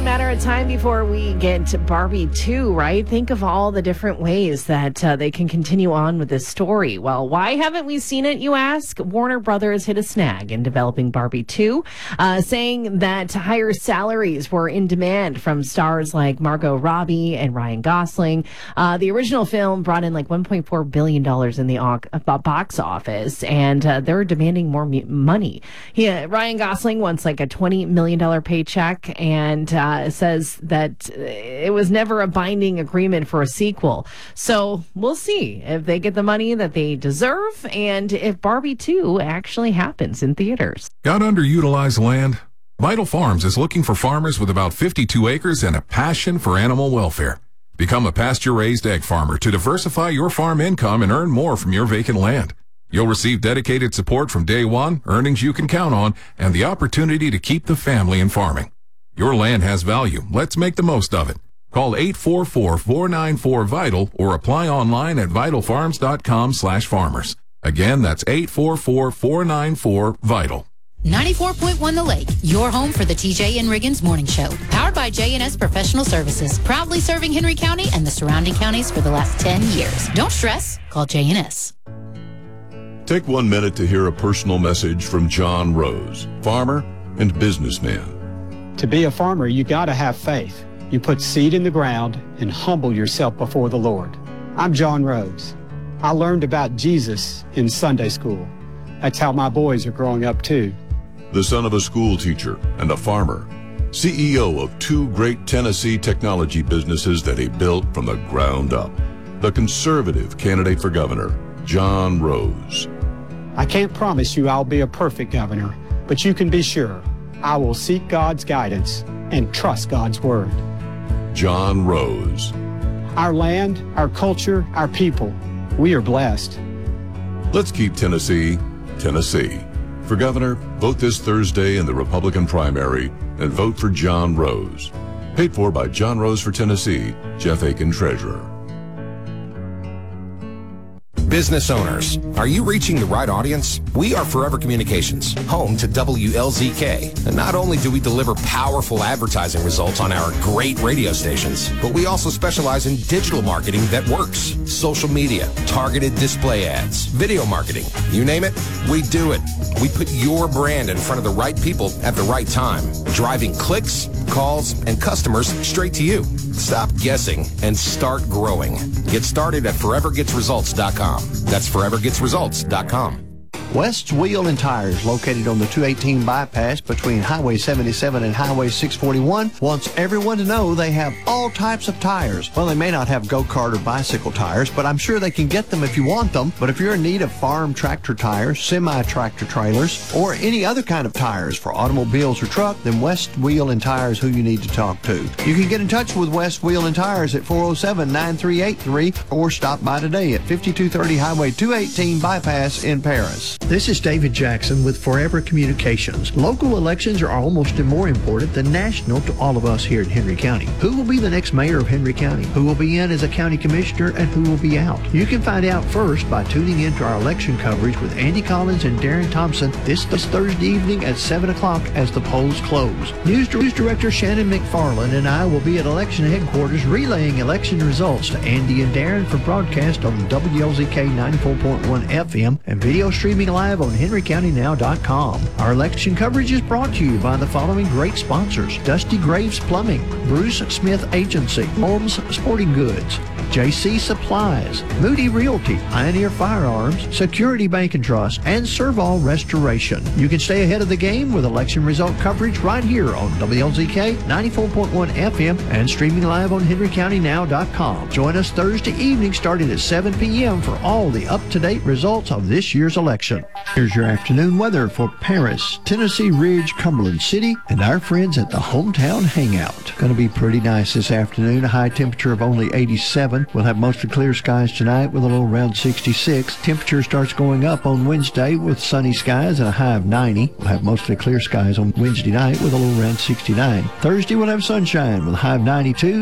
matter of time before we get to Barbie 2, right? Think of all the different ways that they can continue on with this story. Well, why haven't we seen it, you ask? Warner Brothers hit a snag in developing Barbie 2, saying that higher salaries were in demand from stars like Margot Robbie and Ryan Gosling. The original film brought in like $1.4 billion in the box office, and they're demanding more money. Ryan Gosling wants like a $20 million paycheck and says that it was never a binding agreement for a sequel. So we'll see if they get the money that they deserve and if Barbie 2 actually happens in theaters. Got underutilized land? Vital Farms is looking for farmers with about 52 acres and a passion for animal welfare. Become a pasture-raised egg farmer to diversify your farm income and earn more from your vacant land. You'll receive dedicated support from day one, earnings you can count on, and the opportunity to keep the family in farming. Your land has value. Let's make the most of it. Call 844-494-VITAL or apply online at vitalfarms.com/farmers. Again, that's 844-494-VITAL. 94.1 The Lake, your home for the TJ and Riggins Morning Show. Powered by J&S Professional Services, proudly serving Henry County and the surrounding counties for the last 10 years. Don't stress, call J&S. Take 1 minute to hear a personal message from John Rose, farmer and businessman. To be a farmer, you got to have faith. You put seed in the ground and humble yourself before the Lord. I'm John Rose. I learned about Jesus in Sunday school. That's how my boys are growing up too. The son of a school teacher and a farmer, CEO of 2 great Tennessee technology businesses that he built from the ground up. The conservative candidate for governor, John Rose. I can't promise you I'll be a perfect governor, but you can be sure I will seek God's guidance and trust God's word. John Rose. Our land, our culture, our people, we are blessed. Let's keep Tennessee, Tennessee. For governor, vote this Thursday in the Republican primary and vote for John Rose. Paid for by John Rose for Tennessee, Jeff Aiken, Treasurer. Business owners, are you reaching the right audience? We are Forever Communications, home to WLZK. And not only do we deliver powerful advertising results on our great radio stations, but we also specialize in digital marketing that works. Social media, targeted display ads, video marketing, you name it, we do it. We put your brand in front of the right people at the right time, driving clicks, calls, and customers straight to you. Stop guessing and start growing. Get started at forevergetsresults.com. That's forevergetsresults.com. West's Wheel and Tires, located on the 218 bypass between Highway 77 and Highway 641, wants everyone to know they have all types of tires. Well, they may not have go-kart or bicycle tires, but I'm sure they can get them if you want them. But if you're in need of farm tractor tires, semi-tractor trailers, or any other kind of tires for automobiles or truck, then West Wheel and Tires who you need to talk to. You can get in touch with West Wheel and Tires at 407-9383 or stop by today at 5230 Highway 218 bypass in Paris. This is David Jackson with Forever Communications. Local elections are almost more important than national to all of us here in Henry County. Who will be the next mayor of Henry County? Who will be in as a county commissioner and who will be out? You can find out first by tuning into our election coverage with Andy Collins and Darren Thompson this Thursday evening at 7 o'clock as the polls close. News Director Shannon McFarland and I will be at election headquarters relaying election results to Andy and Darren for broadcast on WLZK 94.1 FM and video streaming live on henrycountynow.com. Our election coverage is brought to you by the following great sponsors: Dusty Graves Plumbing, Bruce Smith Agency, Holmes Sporting Goods, JC Supplies, Moody Realty, Pioneer Firearms, Security Bank and Trust, and Serval Restoration. You can stay ahead of the game with election result coverage right here on WLZK 94.1 FM and streaming live on henrycountynow.com. Join us Thursday evening starting at 7 p.m. for all the up-to-date results of this year's election. Here's your afternoon weather for Paris, Tennessee Ridge, Cumberland City, and our friends at the Hometown Hangout. Going to be pretty nice this afternoon. A high temperature of only 87. We'll have mostly clear skies tonight with a low around 66. Temperature starts going up on Wednesday with sunny skies and a high of 90. We'll have mostly clear skies on Wednesday night with a low around 69. Thursday we'll have sunshine with a high of 92.